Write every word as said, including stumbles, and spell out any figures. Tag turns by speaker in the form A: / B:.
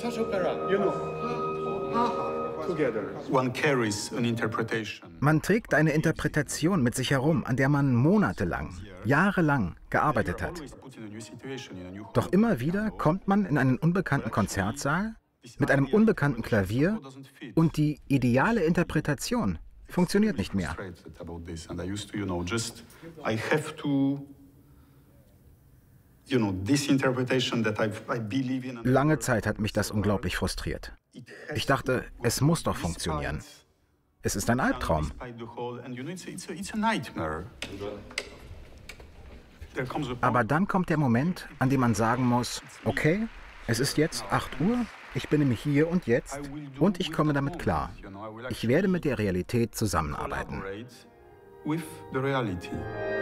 A: Man trägt eine Interpretation mit sich herum, an der man monatelang, jahrelang gearbeitet hat. Doch immer wieder kommt man in einen unbekannten Konzertsaal mit einem unbekannten Klavier und die ideale Interpretation funktioniert nicht mehr. Lange Zeit hat mich das unglaublich frustriert. Ich dachte, es muss doch funktionieren. Es ist ein Albtraum. Aber dann kommt der Moment, an dem man sagen muss, okay, es ist jetzt acht Uhr, ich bin im Hier und Jetzt und ich komme damit klar. Ich werde mit der Realität zusammenarbeiten.
B: With the reality.